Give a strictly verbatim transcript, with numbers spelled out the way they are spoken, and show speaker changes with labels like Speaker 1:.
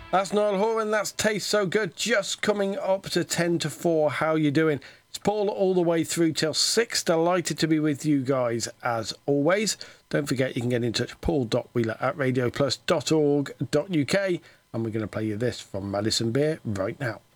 Speaker 1: That's Niall Horan, that's Taste So Good, just coming up to ten to four. How you doing? It's Paul all the way through till six. Delighted to be with you guys as always. Don't forget you can get in touch, paul dot wheeler at radio plus dot org dot uk, and we're going to play you this from Madison Beer right now.